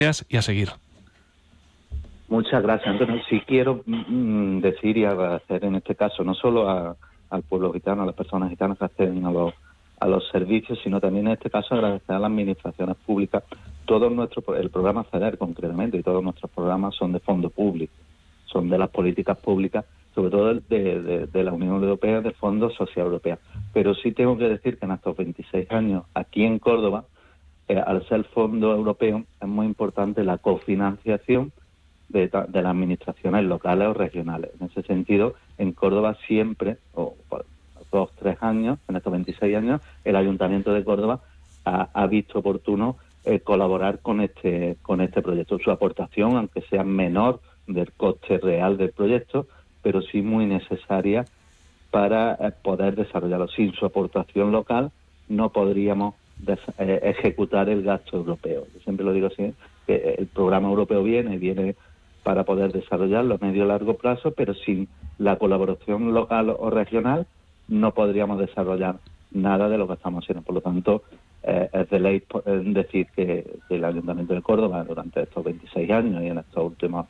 y a seguir. Muchas gracias, Antonio. Sí quiero decir y agradecer en este caso no solo al pueblo gitano, a las personas gitanas que acceden a los servicios, sino también en este caso agradecer a las administraciones públicas. El programa FEDER concretamente y todos nuestros programas son de fondo público, son de las políticas públicas, sobre todo de la Unión Europea, de fondos social europeos. Pero sí tengo que decir que en estos 26 años aquí en Córdoba, al ser fondo europeo, es muy importante la cofinanciación de las administraciones locales o regionales. En ese sentido, en Córdoba siempre, o por 2-3 años, en estos 26 años, el Ayuntamiento de Córdoba ha visto oportuno colaborar con este proyecto. Su aportación, aunque sea menor del coste real del proyecto, pero sí muy necesaria para poder desarrollarlo. Sin su aportación local no podríamos ejecutar el gasto europeo. Yo siempre lo digo así, que el programa europeo viene para poder desarrollarlo a medio y largo plazo, pero sin la colaboración local o regional no podríamos desarrollar nada de lo que estamos haciendo. Por lo tanto, es de ley decir que el Ayuntamiento de Córdoba durante estos 26 años y en estos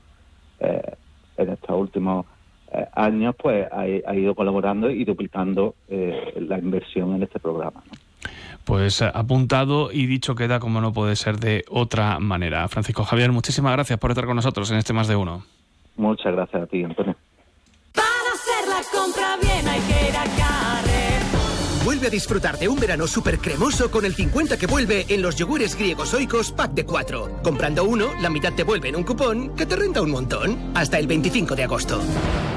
últimos años pues ha ido colaborando y duplicando la inversión en este programa, ¿no? Pues apuntado y dicho queda, como no puede ser de otra manera. Francisco Javier, muchísimas gracias por estar con nosotros en este Más de Uno. Muchas gracias a ti, Antonio. Para hacer la compra bien hay que ir a Carrefour. Vuelve a disfrutar de un verano súper cremoso con el 50 que vuelve en los yogures griegos Oikos pack de 4. Comprando uno, la mitad te vuelve en un cupón que te renta un montón. Hasta el 25 de agosto.